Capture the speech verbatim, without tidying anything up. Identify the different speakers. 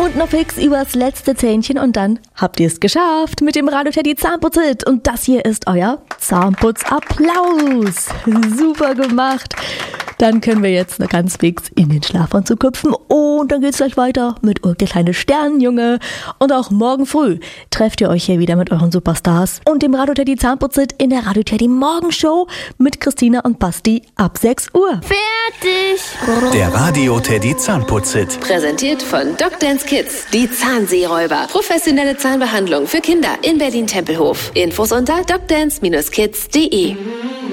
Speaker 1: Und noch fix übers letzte Zähnchen und dann habt ihr es geschafft mit dem Radio Teddy Zahnputz-Hit. Und das hier ist euer Zahnputz-Applaus. Super gemacht. Dann können wir jetzt noch ganz fix in den Schlafanzug hüpfen und dann geht's gleich weiter mit der kleine Sternenjunge. Und auch morgen früh trefft ihr euch hier wieder mit euren Superstars und dem Radio Teddy Zahnputz-Hit in der Radio Teddy Morgenshow mit Christina und Basti ab sechs Uhr.
Speaker 2: Fertig!
Speaker 3: Der Radio Teddy Zahnputz-Hit.
Speaker 4: Präsentiert von DocDance Kids, die Zahnseeräuber. Professionelle Zahnbehandlung für Kinder in Berlin-Tempelhof. Infos unter docdance Bindestrich kids punkt de.